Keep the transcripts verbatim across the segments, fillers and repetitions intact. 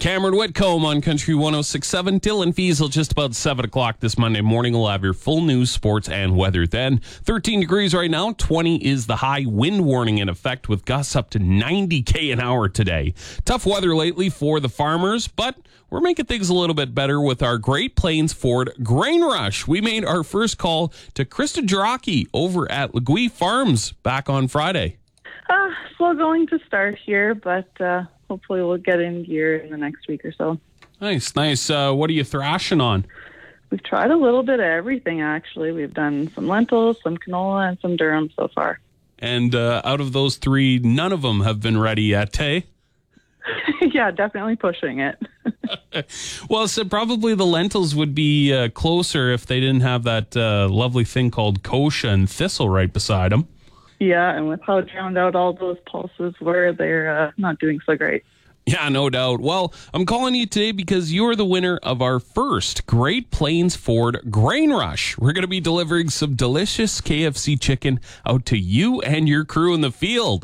Cameron Whitcomb on Country one oh six point seven. Dylan Fiesel just about seven o'clock this Monday morning. We'll have your full news, sports, and weather then. thirteen degrees right now. twenty is the high. Wind warning in effect with gusts up to ninety k an hour today. Tough weather lately for the farmers, but we're making things a little bit better with our Great Plains Ford Grain Rush. We made our first call to Krista Jarocki over at Legui Farms back on Friday. Uh, slow going to start here, but uh, hopefully we'll get in gear in the next week or so. Nice, nice. Uh, what are you thrashing on? We've tried a little bit of everything, actually. We've done some lentils, some canola, and some durum so far. And uh, out of those three, none of them have been ready yet, hey? Yeah, definitely pushing it. Well, so probably the lentils would be uh, closer if they didn't have that uh, lovely thing called kochia and thistle right beside them. Yeah, and with how drowned out all those pulses were, they're uh, not doing so great. Yeah, no doubt. Well, I'm calling you today because you're the winner of our first Great Plains Ford Grain Rush. We're going to be delivering some delicious K F C chicken out to you and your crew in the field.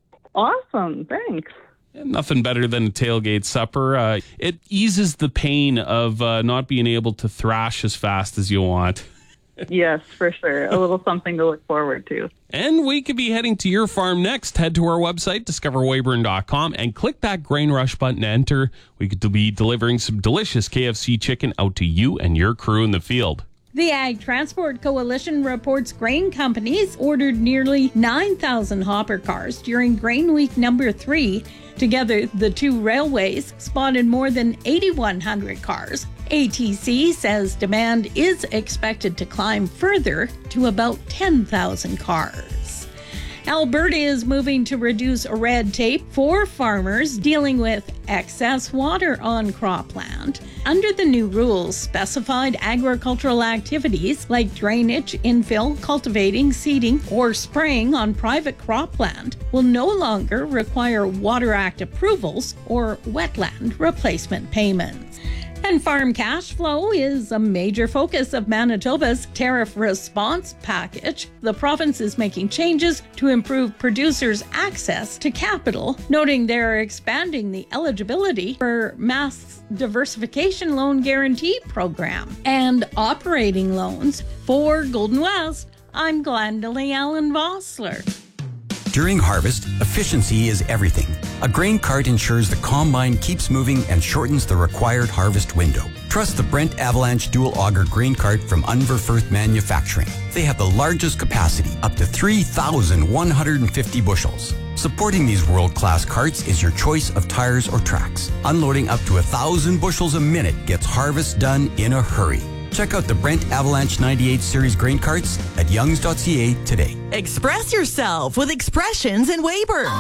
Awesome, thanks. And nothing better than a tailgate supper. Uh, it eases the pain of uh, not being able to thrash as fast as you want. Yes, for sure. A little something to look forward to. And we could be heading to your farm next. Head to our website, discover weyburn dot com, and click that Grain Rush button to enter. We could be delivering some delicious K F C chicken out to you and your crew in the field. The Ag Transport Coalition reports grain companies ordered nearly nine thousand hopper cars during Grain Week number three. Together, the two railways spotted more than eight thousand one hundred cars. A T C says demand is expected to climb further to about ten thousand cars. Alberta is moving to reduce red tape for farmers dealing with excess water on cropland. Under the new rules, specified agricultural activities like drainage, infill, cultivating, seeding, or spraying on private cropland will no longer require Water Act approvals or wetland replacement payments. And farm cash flow is a major focus of Manitoba's tariff response package. The province is making changes to improve producers' access to capital, noting they're expanding the eligibility for Mass Diversification Loan Guarantee Program and operating loans for Golden West. I'm Glendalee Allen Vossler. During harvest, efficiency is everything. A grain cart ensures the combine keeps moving and shortens the required harvest window. Trust the Brent Avalanche Dual Auger Grain Cart from Unverfirth Manufacturing. They have the largest capacity, up to three thousand one hundred fifty bushels. Supporting these world-class carts is your choice of tires or tracks. Unloading up to one thousand bushels a minute gets harvest done in a hurry. Check out the Brent Avalanche ninety-eight Series grain carts at youngs dot c a today. Express yourself with Expressions in Weyburn.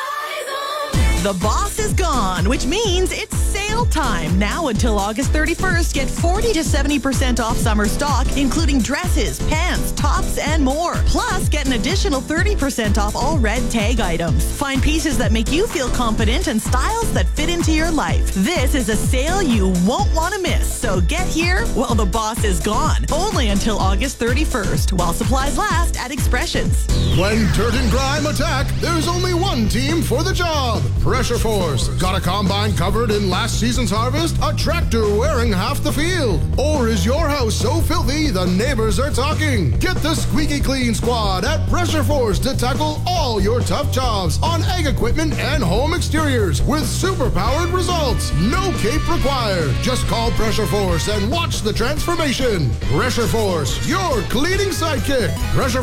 The boss is gone, which means it's sale time. Now until August thirty-first, get forty to seventy percent off summer stock, including dresses, pants, tops, and more. Plus, get an additional thirty percent off all red tag items. Find pieces that make you feel confident and styles that fit into your life. This is a sale you won't want to miss. So get here while the boss is gone. Only until August thirty-first, while supplies last at Expressions. When dirt and grime attack, there's only one team for the job. Pressure Force. Got a combine covered in last season's harvest? A tractor wearing half the field? Or is your house so filthy the neighbors are talking? Get the squeaky clean squad at Pressure Force to tackle all your tough jobs on ag equipment and home exteriors with super-powered results. No cape required. Just call Pressure Force and watch the transformation. Pressure Force, your cleaning sidekick. Pressure